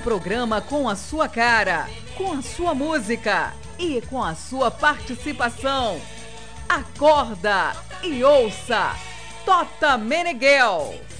programa com a sua cara, com a sua música e com a sua participação. Acorda e ouça Tota Meneghel.